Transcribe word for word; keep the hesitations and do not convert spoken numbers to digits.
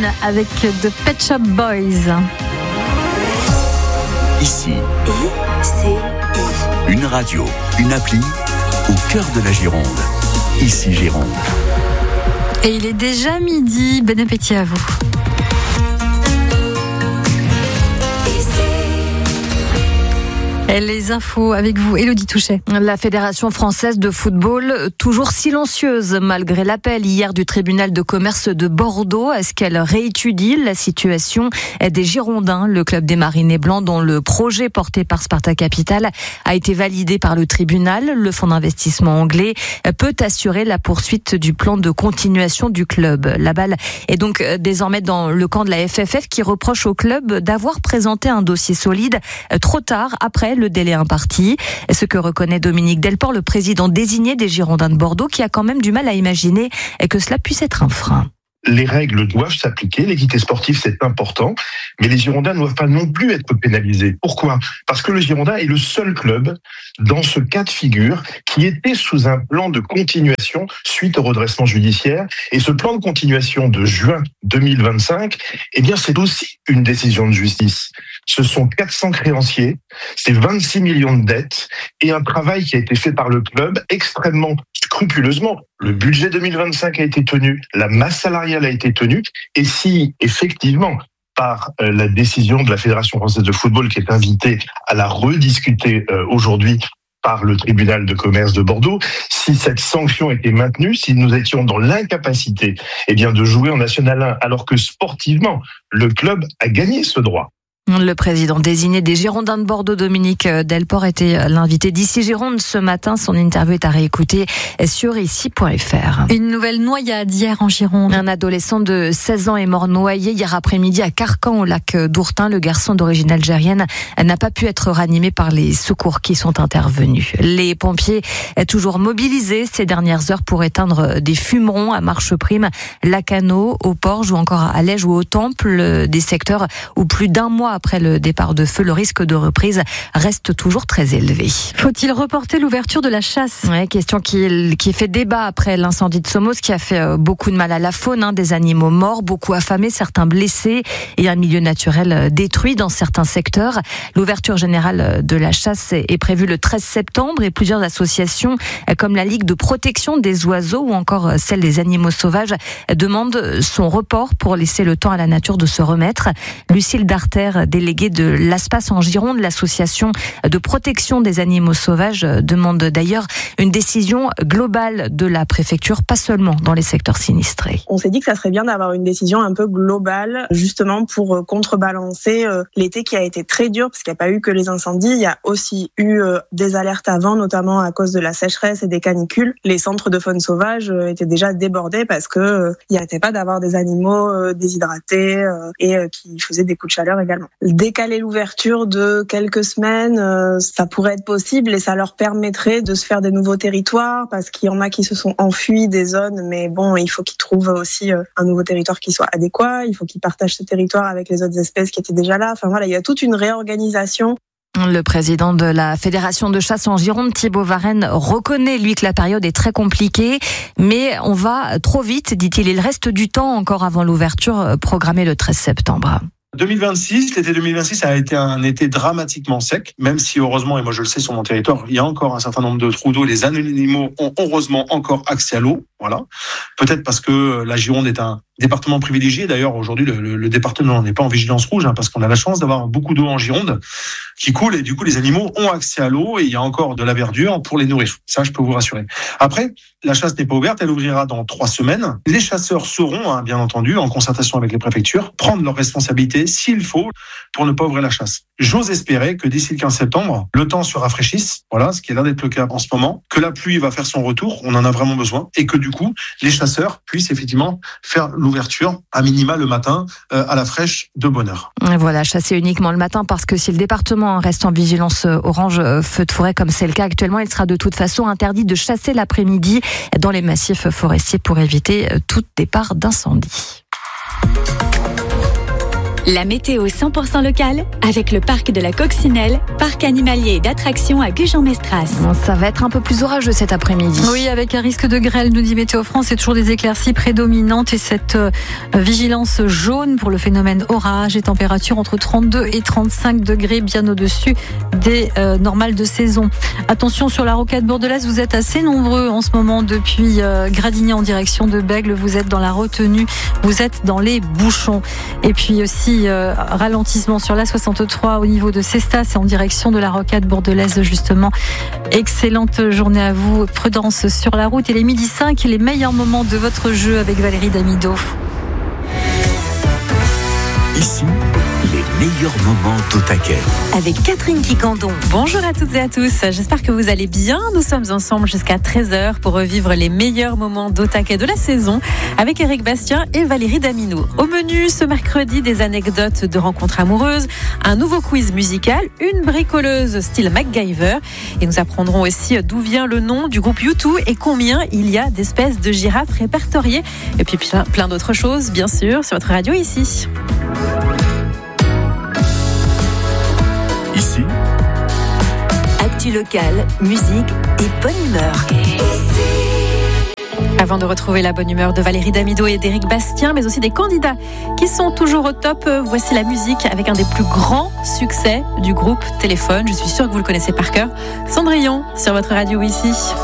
avec The Pet Shop Boys. Ici, I C I. Une radio, une appli au cœur de la Gironde. Ici Gironde. Et il est déjà midi. Bon appétit à vous. Et les infos avec vous, Élodie Touchet. La Fédération française de football, toujours silencieuse malgré l'appel hier du tribunal de commerce de Bordeaux. Est-ce qu'elle réétudie la situation des Girondins, le club des Marinés Blancs dont le projet porté par Sparta Capital a été validé par le tribunal? Le fonds d'investissement anglais peut assurer la poursuite du plan de continuation du club. La balle est donc désormais dans le camp de la F F F qui reproche au club d'avoir présenté un dossier solide trop tard après le délai imparti. Ce que reconnaît Dominique Delport, le président désigné des Girondins de Bordeaux, qui a quand même du mal à imaginer que cela puisse être un frein. Les règles doivent s'appliquer, l'équité sportive c'est important, mais les Girondins ne doivent pas non plus être pénalisés. Pourquoi ? Parce que le Girondin est le seul club dans ce cas de figure qui était sous un plan de continuation suite au redressement judiciaire. Et ce plan de continuation de juin deux mille vingt-cinq, eh bien c'est aussi une décision de justice. Ce sont quatre cents créanciers, c'est vingt-six millions de dettes et un travail qui a été fait par le club extrêmement scrupuleusement. Le budget deux mille vingt-cinq a été tenu, la masse salariale a été tenue, et si effectivement, par euh, la décision de la Fédération française de football qui est invitée à la rediscuter euh, aujourd'hui par le tribunal de commerce de Bordeaux, si cette sanction était maintenue, si nous étions dans l'incapacité eh bien, de jouer en National un, alors que sportivement, le club a gagné ce droit. Le président désigné des Girondins de Bordeaux, Dominique Delport, était l'invité d'Ici Gironde ce matin. Son interview est à réécouter sur ici point f r. Une nouvelle noyade hier en Gironde. Un adolescent de seize ans est mort noyé hier après-midi à Carcan, au lac d'Ourtin. Le garçon d'origine algérienne n'a pas pu être ranimé par les secours qui sont intervenus. Les pompiers toujours mobilisés ces dernières heures pour éteindre des fumerons à Marcheprime, Lacano, au Porge ou encore à Lège ou au Temple, des secteurs où plus d'un mois après le départ de feu, le risque de reprise reste toujours très élevé. Faut-il reporter l'ouverture de la chasse ? Ouais, question qui, qui fait débat après l'incendie de Somos qui a fait beaucoup de mal à la faune, hein, des animaux morts, beaucoup affamés, certains blessés et un milieu naturel détruit dans certains secteurs. L'ouverture générale de la chasse est prévue le treize septembre et plusieurs associations comme la Ligue de protection des oiseaux ou encore celle des animaux sauvages demandent son report pour laisser le temps à la nature de se remettre. Lucille Darter, déléguée de l'ASPAS en Gironde, l'association de protection des animaux sauvages, demande d'ailleurs une décision globale de la préfecture, pas seulement dans les secteurs sinistrés. On s'est dit que ça serait bien d'avoir une décision un peu globale, justement pour contrebalancer l'été qui a été très dur, parce qu'il n'y a pas eu que les incendies, il y a aussi eu des alertes avant, notamment à cause de la sécheresse et des canicules. Les centres de faune sauvage étaient déjà débordés parce que il n'y arrêtait pas d'avoir des animaux déshydratés et qui faisaient des coups de chaleur également. Décaler l'ouverture de quelques semaines, euh, ça pourrait être possible et ça leur permettrait de se faire des nouveaux territoires parce qu'il y en a qui se sont enfuis des zones, mais bon, il faut qu'ils trouvent aussi euh, un nouveau territoire qui soit adéquat, il faut qu'ils partagent ce territoire avec les autres espèces qui étaient déjà là. Enfin voilà, il y a toute une réorganisation. Le président de la Fédération de chasse en Gironde, Thibaut Varenne, reconnaît, lui, que la période est très compliquée, mais on va trop vite, dit-il. Il reste du temps encore avant l'ouverture programmée le treize septembre. deux mille vingt-six, l'été deux mille vingt-six a été un été dramatiquement sec, même si heureusement, et moi je le sais sur mon territoire, il y a encore un certain nombre de trous d'eau. Les animaux ont heureusement encore accès à l'eau. Voilà. Peut-être parce que la Gironde est un département privilégié. D'ailleurs, aujourd'hui, le, le, le département n'est pas en vigilance rouge, hein, parce qu'on a la chance d'avoir beaucoup d'eau en Gironde qui coule et du coup, les animaux ont accès à l'eau et il y a encore de la verdure pour les nourrir. Ça, je peux vous rassurer. Après, la chasse n'est pas ouverte. Elle ouvrira dans trois semaines. Les chasseurs sauront, hein, bien entendu, en concertation avec les préfectures, prendre leurs responsabilités s'il faut pour ne pas ouvrir la chasse. J'ose espérer que d'ici le quinze septembre, le temps se rafraîchisse. Voilà, ce qui est l'air d'être le cas en ce moment, que la pluie va faire son retour. On en a vraiment besoin et que du coup, les chasseurs puissent effectivement faire l'ouverture à minima le matin euh, à la fraîche de bonne heure. Voilà, chasser uniquement le matin parce que si le département reste en vigilance orange feu de forêt comme c'est le cas actuellement, il sera de toute façon interdit de chasser l'après-midi dans les massifs forestiers pour éviter tout départ d'incendie. La météo cent pour cent locale avec le parc de la Coccinelle, parc animalier et d'attractions à Gujan-Mestras. Ça va être un peu plus orageux cet après-midi. Oui, avec un risque de grêle, nous dit Météo France, c'est toujours des éclaircies prédominantes et cette euh, vigilance jaune pour le phénomène orage et température entre trente-deux et trente-cinq degrés, bien au-dessus des euh, normales de saison. Attention sur la rocade bordelaise, vous êtes assez nombreux en ce moment depuis euh, Gradignan en direction de Bègles, vous êtes dans la retenue, vous êtes dans les bouchons. Et puis aussi euh, ralentissement sur l'A soixante-trois au niveau de Cestas et en direction de la rocade bordelaise justement. Excellente journée à vous, prudence sur la route. Et les midi cinq, les meilleurs moments de votre jeu avec Valérie Damido. Ici, les meilleurs moments d'Otaquet. Avec Catherine Quicandon. Bonjour à toutes et à tous, j'espère que vous allez bien. Nous sommes ensemble jusqu'à treize heures pour revivre les meilleurs moments d'Otaquet de la saison avec Éric Bastien et Valérie Damido. Au menu ce mercredi, des anecdotes de rencontres amoureuses, un nouveau quiz musical, une bricoleuse style MacGyver et nous apprendrons aussi d'où vient le nom du groupe U deux et combien il y a d'espèces de girafes répertoriées et puis plein, plein d'autres choses bien sûr sur votre radio ici. Ici, Actu locale, musique et bonne humeur. Avant de retrouver la bonne humeur de Valérie Damido et d'Éric Bastien, mais aussi des candidats qui sont toujours au top, voici la musique avec un des plus grands succès du groupe Téléphone. Je suis sûre que vous le connaissez par cœur. Cendrillon sur votre radio ici.